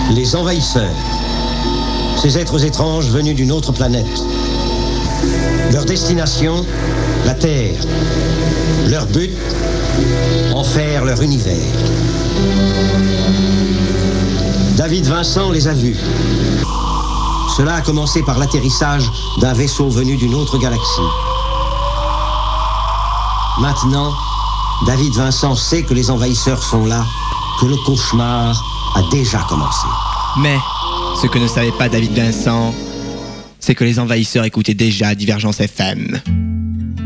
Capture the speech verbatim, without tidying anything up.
Les envahisseurs. Ces êtres étranges venus d'une autre planète. Leur destination, la Terre. Leur but, en faire leur univers. David Vincent les a vus. Cela a commencé par l'atterrissage d'un vaisseau venu d'une autre galaxie. Maintenant, David Vincent sait que les envahisseurs sont là, que le cauchemar a déjà commencé. Mais, ce que ne savait pas David Vincent, c'est que les envahisseurs écoutaient déjà Divergence F M.